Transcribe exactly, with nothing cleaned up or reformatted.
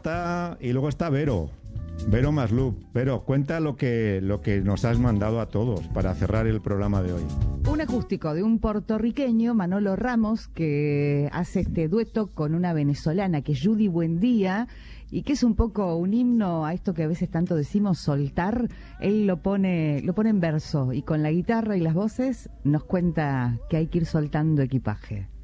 está y luego está Vero. Vero Maslup. Vero, cuenta lo que, lo que nos has mandado a todos para cerrar el programa de hoy. Un acústico de un puertorriqueño, Manolo Ramos, que hace este dueto con una venezolana, que es Judy Buendía, y que es un poco un himno a esto que a veces tanto decimos, soltar. Él lo pone, lo pone en verso, y con la guitarra y las voces nos cuenta que hay que ir soltando equipaje.